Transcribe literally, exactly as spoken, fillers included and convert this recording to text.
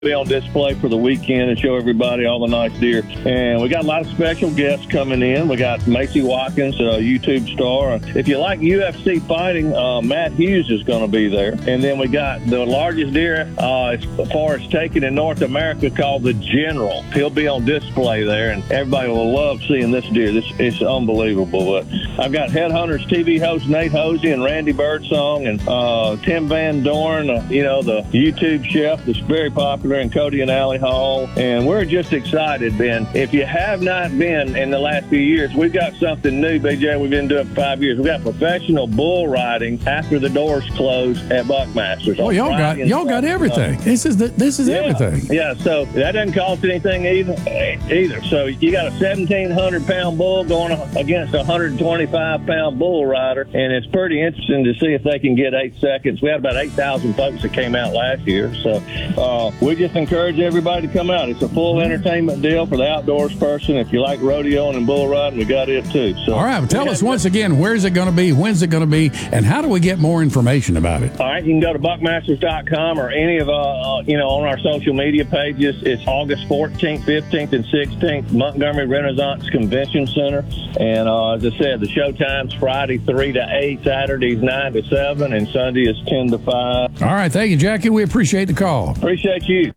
be on display for the weekend and show everybody all the nice deer. And we got a lot of special guests coming in. We got Macy Watkins, a YouTube star. If you like U F C fighting, uh, Matt Hughes is going to be there. And then we got the largest deer uh, as far as taken in North America called the General. He'll be on display there, and everybody will love seeing this deer. This It's unbelievable. But I've got Headhunters T V host Nate Hosey and Randy Birdsong and uh, Tim Van Dorn, uh, you know, the YouTube chef that's very popular, and Cody and Allie Hall. And we're just excited, Ben. If you have not been in the last few years, we've got something new, B J, we've been doing for five years. We've got professional bull riding after the doors close at Buckmasters. Oh, y'all got y'all got everything. This is the, this is yeah. everything. Yeah, so that doesn't cost anything either. either. So you got a seventeen hundred pound bull going against a one hundred twenty-five pound bull rider, and it's pretty interesting to see if they can get eight seconds. We had about eight thousand folks that came out last year, so uh, we just encourage everybody to come out. It's a full entertainment deal for the outdoors person. If you like rodeoing and bull riding, we got it too. So, all right, well, tell us once again, where's it going to be, when's it going to be, and how do we get more information about it? All right, you can go to buckmasters dot com or any of, uh, you know, on our social media pages. It's August fourteenth, fifteenth, and sixteenth, Montgomery Renaissance Convention Center. And uh, as I said, the show time's Friday three to eight, Saturdays nine to seven, and Sunday is ten to five. All right, thank you, Jackie. We appreciate the call. Appreciate you.